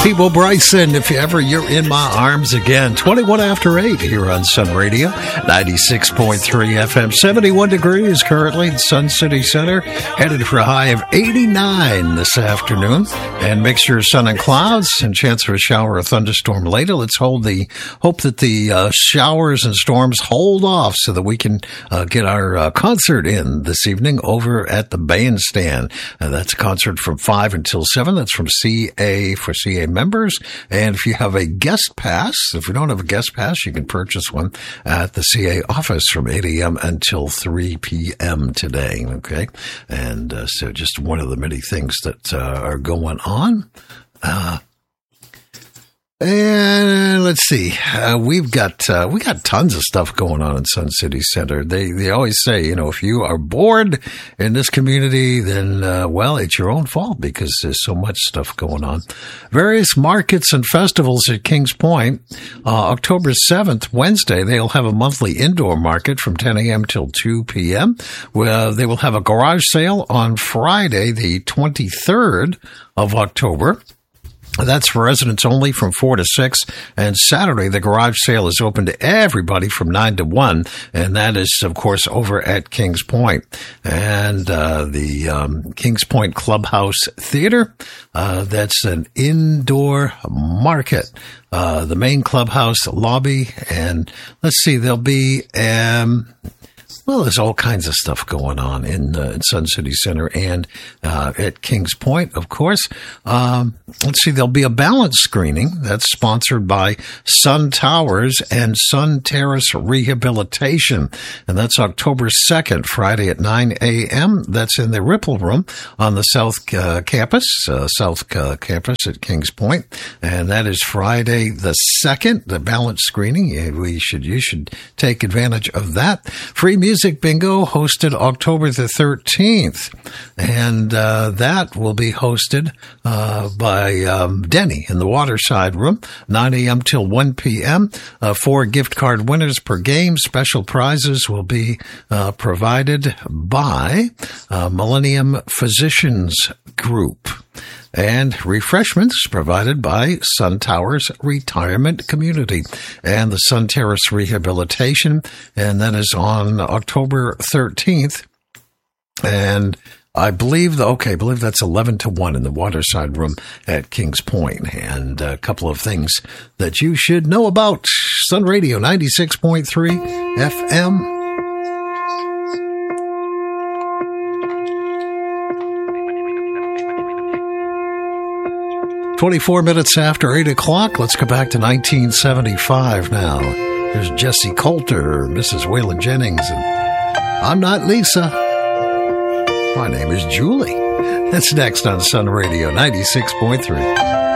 Peebo Bryson, if you're in my arms again. 21 after 8 here on Sun Radio, 96.3 FM, 71 degrees currently in Sun City Center, headed for a high of 89 this afternoon, and mixture of sun and clouds, and chance for a shower or thunderstorm later. Let's hope that the showers and storms hold off so that we can get our concert in this evening over at the Bandstand. That's a concert from 5 until 7. That's from CA for CA members. And if you have a guest pass, if you don't have a guest pass, you can purchase one at the CA office from 8 a.m. until 3 p.m. today. Okay. And so just one of the many things that are going on. And let's see, we got tons of stuff going on in Sun City Center. They always say, if you are bored in this community, then, well, it's your own fault because there's so much stuff going on. Various markets and festivals at Kings Point. October 7th, Wednesday, they'll have a monthly indoor market from 10 a.m. till 2 p.m. They will have a garage sale on Friday, the 23rd of October. That's for residents only from 4 to 6. And Saturday, the garage sale is open to everybody from 9 to 1. And that is, of course, over at Kings Point. And the Kings Point Clubhouse Theater, that's an indoor market. The main clubhouse lobby. And let's see, there'll be... well, there's all kinds of stuff going on in Sun City Center and at Kings Point, of course. Let's see, there'll be a balance screening that's sponsored by Sun Towers and Sun Terrace Rehabilitation. And that's October 2nd, Friday at 9 a.m. That's in the Ripple Room on the South Campus at Kings Point. And that is Friday the 2nd, the balance screening. You should take advantage of that. Free Music Bingo hosted October the 13th, and that will be hosted by Denny in the Waterside Room, 9 a.m. till 1 p.m. 4 gift card winners per game. Special prizes will be provided by Millennium Physicians Group. And refreshments provided by Sun Towers Retirement Community and the Sun Terrace Rehabilitation. And that is on October 13th. And I believe that's 11 to 1 in the Waterside Room at Kings Point. And a couple of things that you should know about. Sun Radio 96.3 FM. 24 minutes after 8 o'clock. Let's go back to 1975 now. There's Jessie Coulter, Mrs. Waylon Jennings, and I'm not Lisa. My name is Julie. That's next on Sun Radio 96.3.